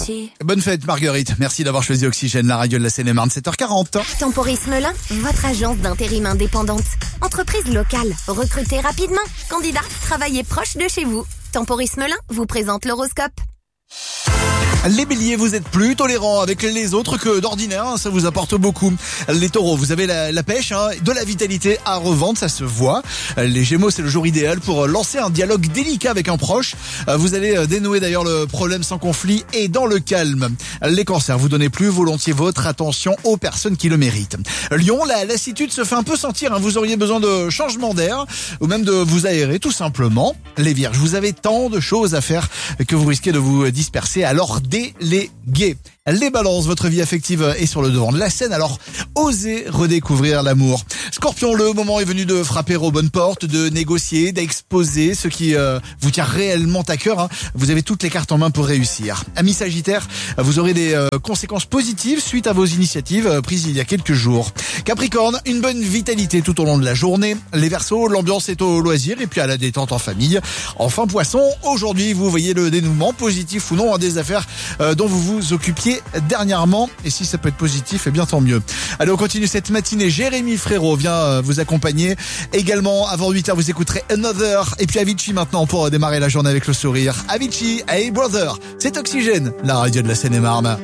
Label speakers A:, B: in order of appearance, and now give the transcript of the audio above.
A: Energy.
B: Bonne fête Marguerite, merci d'avoir choisi Oxygène, la radio de la Seine-et-Marne, 7h40.
C: Temporis Melun, votre agence d'intérim indépendante. Entreprise locale, recrutez rapidement. Candidat, travaillez proche de chez vous. Temporis Melun vous présente l'horoscope.
B: Les béliers, vous êtes plus tolérants avec les autres que d'ordinaire, ça vous apporte beaucoup. Les taureaux, vous avez la pêche, de la vitalité à revendre, ça se voit. Les gémeaux, c'est le jour idéal pour lancer un dialogue délicat avec un proche. Vous allez dénouer d'ailleurs le problème sans conflit et dans le calme. Les cancers, vous donnez plus volontiers votre attention aux personnes qui le méritent. Lion, la lassitude se fait un peu sentir, vous auriez besoin de changement d'air ou même de vous aérer tout simplement. Les vierges, vous avez tant de choses à faire que vous risquez de vous disperser, alors déléguez. Les balances, votre vie affective est sur le devant de la scène, alors osez redécouvrir l'amour. Scorpion, le moment est venu de frapper aux bonnes portes, de négocier, d'exposer ce qui vous tient réellement à cœur. Vous avez toutes les cartes en main pour réussir. Amis Sagittaire, vous aurez des conséquences positives suite à vos initiatives prises il y a quelques jours. Capricorne, une bonne vitalité tout au long de la journée. Les Verseaux, l'ambiance est au loisir et puis à la détente en famille. Enfin Poisson, aujourd'hui vous voyez le dénouement, positif ou non, des affaires dont vous vous occupiez dernièrement, et si ça peut être positif, eh bien tant mieux. Allez, on continue cette matinée. Jérémy Frérot vient vous accompagner. Également, avant 8h, vous écouterez Another, et puis Avicii maintenant pour démarrer la journée avec le sourire. Avicii, Hey Brother, c'est Oxygène, la radio de la Seine-et-Marne.